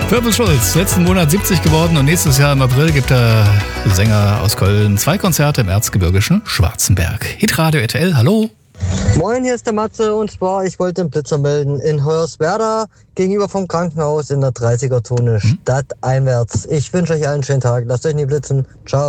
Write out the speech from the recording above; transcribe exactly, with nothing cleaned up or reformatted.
Purple Schulz, letzten Monat siebzig geworden und nächstes Jahr im April gibt der Sänger aus Köln zwei Konzerte im erzgebirgischen Schwarzenberg. Hitradio R T L, hallo. Moin, hier ist der Matze und zwar, ich wollte den Blitzer melden in Hoyerswerda gegenüber vom Krankenhaus in der dreißiger-Zone stadteinwärts. Ich wünsche euch allen einen schönen Tag, lasst euch nie blitzen. Ciao.